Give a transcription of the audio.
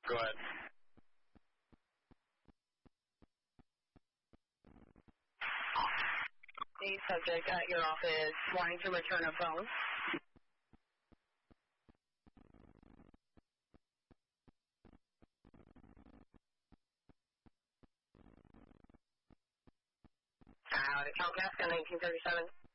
Go ahead. The subject at your office wanting to return a phone. Comcast 1937.